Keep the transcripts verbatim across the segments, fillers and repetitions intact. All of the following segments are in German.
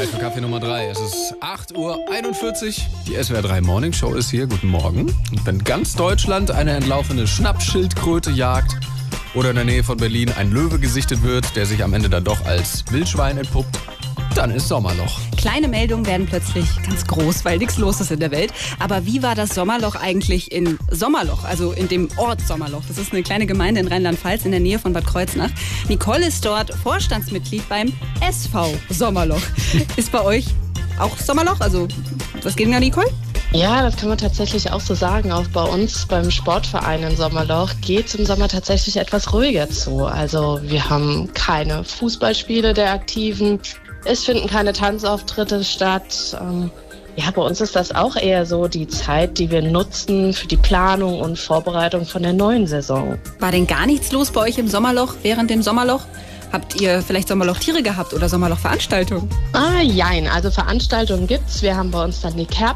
Zeit für Kaffee Nummer drei. Es ist acht Uhr einundvierzig. Die S W R drei Morning Show ist hier. Guten Morgen. Und wenn ganz Deutschland eine entlaufene Schnappschildkröte jagt oder in der Nähe von Berlin ein Löwe gesichtet wird, der sich am Ende dann doch als Wildschwein entpuppt, dann ist Sommerloch. Kleine Meldungen werden plötzlich ganz groß, weil nichts los ist in der Welt. Aber wie war das Sommerloch eigentlich in Sommerloch, also in dem Ort Sommerloch? Das ist eine kleine Gemeinde in Rheinland-Pfalz in der Nähe von Bad Kreuznach. Nicole ist dort Vorstandsmitglied beim S V Sommerloch. Ist bei euch auch Sommerloch? Also, was geht denn da, Nicole? Ja, das kann man tatsächlich auch so sagen. Auch bei uns beim Sportverein in Sommerloch geht es im Sommer tatsächlich etwas ruhiger zu. Also wir haben keine Fußballspiele der Aktiven. Es finden keine Tanzauftritte statt. Ähm, ja, bei uns ist das auch eher so die Zeit, die wir nutzen für die Planung und Vorbereitung von der neuen Saison. War denn gar nichts los bei euch im Sommerloch, während dem Sommerloch? Habt ihr vielleicht Sommerlochtiere gehabt oder Sommerlochveranstaltungen? Ah, jein. Also Veranstaltungen gibt's. Wir haben bei uns dann die Kerb,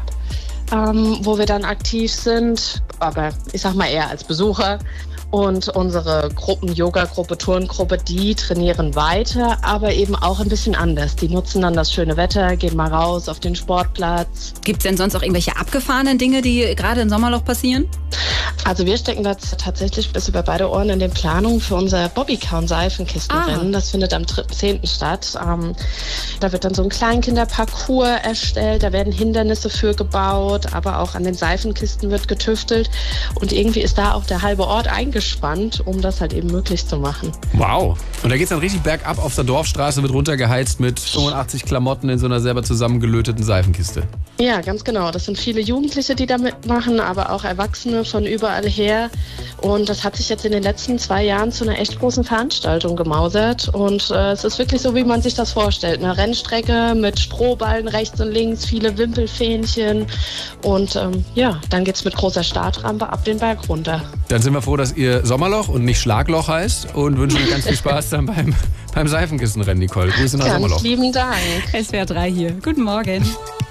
ähm, wo wir dann aktiv sind. Aber ich sag mal eher als Besucher. Und unsere Gruppen, Yoga-Gruppe, Turngruppe, die trainieren weiter, aber eben auch ein bisschen anders. Die nutzen dann das schöne Wetter, gehen mal raus auf den Sportplatz. Gibt es denn sonst auch irgendwelche abgefahrenen Dinge, die gerade im Sommerloch passieren? Also wir stecken da tatsächlich bis über beide Ohren in den Planungen für unser Bobbycar-Seifenkistenrennen. Das findet am dritten zehnten statt. Ähm, da wird dann so ein Kleinkinderparcours erstellt, da werden Hindernisse für gebaut, aber auch an den Seifenkisten wird getüftelt. Und irgendwie ist da auch der halbe Ort eingespannt, um das halt eben möglich zu machen. Wow. Und da geht's dann richtig bergab auf der Dorfstraße, wird runtergeheizt mit fünfundachtzig Klamotten in so einer selber zusammengelöteten Seifenkiste. Ja, ganz genau. Das sind viele Jugendliche, die da mitmachen, aber auch Erwachsene von überall her. Und das hat sich jetzt in den letzten zwei Jahren zu einer echt großen Veranstaltung gemausert. Und äh, es ist wirklich so, wie man sich das vorstellt. Eine Rennstrecke mit Strohballen rechts und links, viele Wimpelfähnchen. Und ähm, ja, dann geht's mit großer Startrampe ab den Berg runter. Dann sind wir froh, dass ihr Sommerloch und nicht Schlagloch heißt und wünschen euch ganz viel Spaß dann beim, beim Seifenkistenrennen, Nicole. Grüße nach Ganz Sommerloch. lieben Dank. S W R drei hier. Guten Morgen.